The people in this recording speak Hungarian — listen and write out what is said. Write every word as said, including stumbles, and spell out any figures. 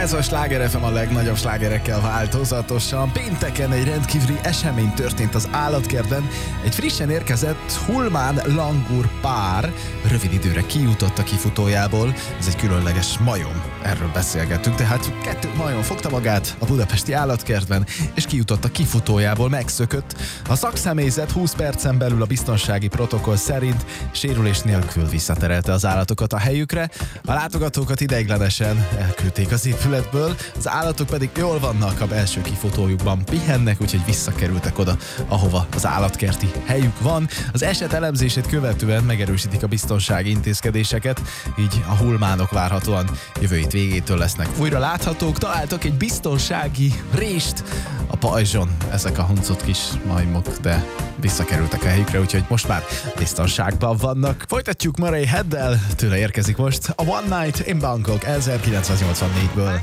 Ez a Sláger ef em a legnagyobb slágerekkel változatosan. Pénteken egy rendkívüli esemény történt az állatkertben. Egy frissen érkezett Hullman langur pár rövid időre kijutott a kifutójából. Ez egy különleges majom. Erről beszélgettünk. Tehát kettő majom fogta magát a budapesti állatkertben, és kijutott a kifutójából, megszökött. A szakszemélyzet húsz percen belül a biztonsági protokoll szerint sérülés nélkül visszaterelte az állatokat a helyükre. A látogatókat ideiglenesen elküldték az épületből, az állatok pedig jól vannak, a belső kifutójukban pihennek, úgyhogy visszakerültek oda, ahova az állatkerti helyük van. Az eset elemzését követően megerősítik a biztonsági intézkedéseket, így a Hullmánok várhatóan jövő hét végétől lesznek újra láthatók. Találtak egy biztonsági rést a pajzson ezek a huncut kis majmok, de visszakerültek a helyükre, úgyhogy most már biztonságban vannak. Folytatjuk Murray Headdel, tőle érkezik most a One Night in Bangkok ezerkilencszáznyolcvannégyből.